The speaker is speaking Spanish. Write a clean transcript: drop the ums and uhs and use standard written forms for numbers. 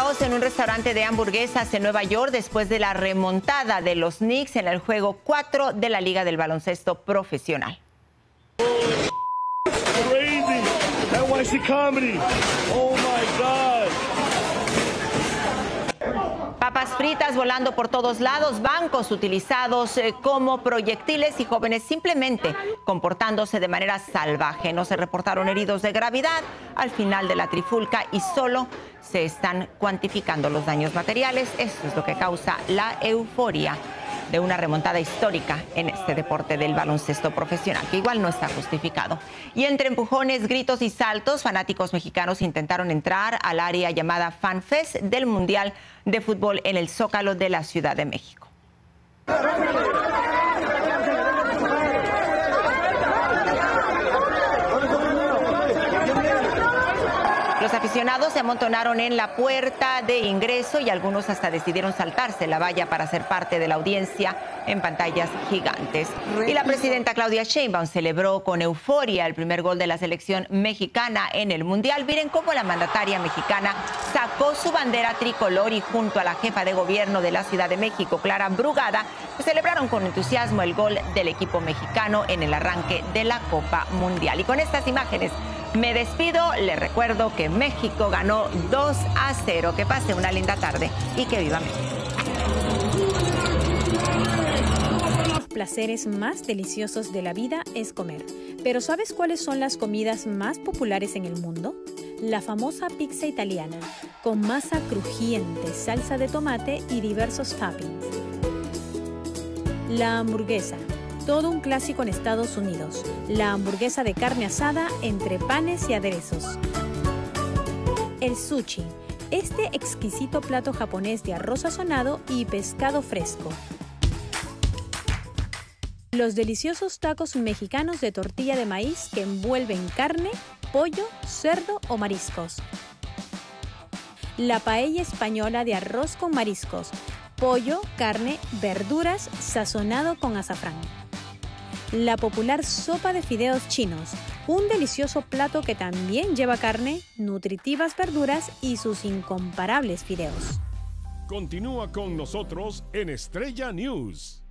caos en un restaurante de hamburguesas en Nueva York después de la remontada de los Knicks en el juego 4 de la Liga del Baloncesto Profesional. Papas fritas volando por todos lados, bancos utilizados como proyectiles y jóvenes simplemente comportándose de manera salvaje. No se reportaron heridos de gravedad al final de la trifulca y solo se están cuantificando los daños materiales. Esto es lo que causa la euforia de una remontada histórica en este deporte del baloncesto profesional, que igual no está justificado. Y entre empujones, gritos y saltos, fanáticos mexicanos intentaron entrar al área llamada Fan Fest del Mundial de Fútbol en el Zócalo de la Ciudad de México. Los aficionados se amontonaron en la puerta de ingreso y algunos hasta decidieron saltarse la valla para ser parte de la audiencia en pantallas gigantes. Y la presidenta Claudia Sheinbaum celebró con euforia el primer gol de la selección mexicana en el Mundial. Miren cómo la mandataria mexicana sacó su bandera tricolor y junto a la jefa de gobierno de la Ciudad de México, Clara Brugada, celebraron con entusiasmo el gol del equipo mexicano en el arranque de la Copa Mundial. Y con estas imágenes me despido. Les recuerdo que México ganó 2-0. Que pase una linda tarde y que viva México. Uno de los placeres más deliciosos de la vida es comer. Pero ¿sabes cuáles son las comidas más populares en el mundo? La famosa pizza italiana, con masa crujiente, salsa de tomate y diversos toppings. La hamburguesa. Todo un clásico en Estados Unidos, la hamburguesa de carne asada entre panes y aderezos. El sushi, este exquisito plato japonés de arroz sazonado y pescado fresco. Los deliciosos tacos mexicanos de tortilla de maíz que envuelven carne, pollo, cerdo o mariscos. La paella española de arroz con mariscos, pollo, carne, verduras, sazonado con azafrán. La popular sopa de fideos chinos, un delicioso plato que también lleva carne, nutritivas verduras y sus incomparables fideos. Continúa con nosotros en Estrella News.